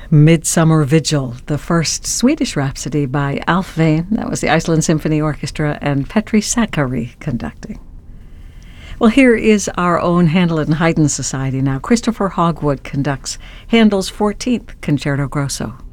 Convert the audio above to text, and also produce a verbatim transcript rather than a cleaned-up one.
Midsummer Vigil, the first Swedish Rhapsody by Alf Veen. That was the Iceland Symphony Orchestra and Petri Sakari conducting. Well, here is our own Handel and Haydn Society now. Christopher Hogwood conducts Handel's fourteenth Concerto Grosso.